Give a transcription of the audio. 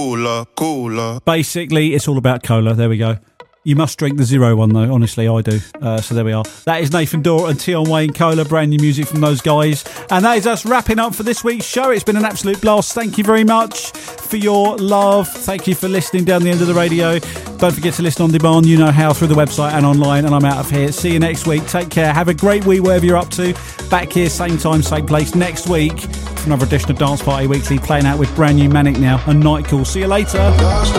Cola. Basically, it's all about cola. There we go. You must drink the zero one, though. Honestly, I do. So there we are. That is Nathan Dorr and Tion Wayne Cola. Brand new music from those guys. And that is us wrapping up for this week's show. It's been an absolute blast. Thank you very much for your love. Thank you for listening down the end of the radio. Don't forget to listen on demand. You know how, through the website and online. And I'm out of here. See you next week. Take care. Have a great week, wherever you're up to. Back here, same time, same place next week for another edition of Dance Party Weekly, playing out with brand new Manic Now and Night Call. See you later.